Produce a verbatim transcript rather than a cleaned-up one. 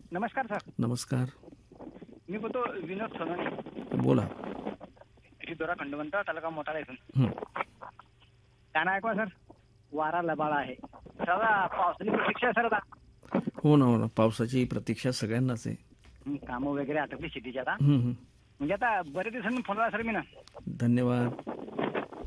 नमस्कार सर. नमस्कार. मी बोलतो विनोद सोनवणे, बोला. दोरा खंडवंत, तालुका मोताळा इथून. हं. गाणं ऐकवा सर. वारा लबाळा आहे. सगळा पावसाची प्रतीक्षा आहे सर आता. हो ना, हो ना. पावसाची प्रतीक्षा सगळ्यांनाच आहे. हं, कामं वगैरे आटपली शेतीची आता. हं, हं. म्हणजे आता बरेच दिवसांनी फोन आला सर मी ना. धन्यवाद.